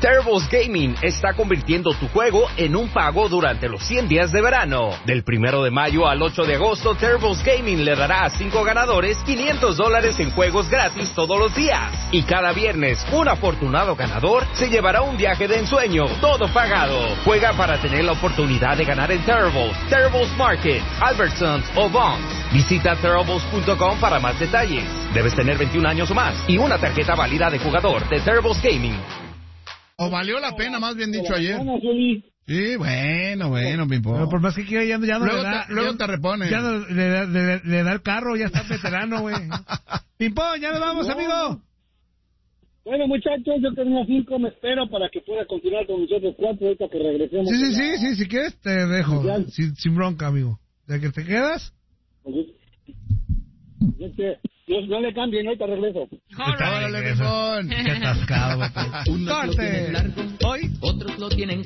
Terribles Gaming está convirtiendo tu juego en un pago durante los 100 días de verano. Del 1 de mayo al 8 de agosto, Terribles Gaming le dará a 5 ganadores $500 en juegos gratis todos los días. Y cada viernes, un afortunado ganador se llevará un viaje de ensueño, todo pagado. Juega para tener la oportunidad de ganar en Terribles Market, Albertsons o Vons. Visita Terribles.com para más detalles. Debes tener 21 años o más y una tarjeta válida de jugador de Terribles Gaming. O valió la pena, más bien dicho, ayer. Sí, bueno, Pimpón. Pero por más que quiera, ya no luego le da... luego te repone. Ya no le da el carro, ya está veterano, güey. Pimpón, ya nos vamos, amigo. Bueno, muchachos, yo tengo 5, me espero para que pueda continuar con nosotros 4 ahorita que regresemos. Sí, si quieres te dejo, sin bronca, amigo. ¿De que te quedas? Dios, no le cambien, ahorita regreso. Órale, Pimpón. Qué atascado, güey. Unos lo tienen largo, Hoy otros lo tienen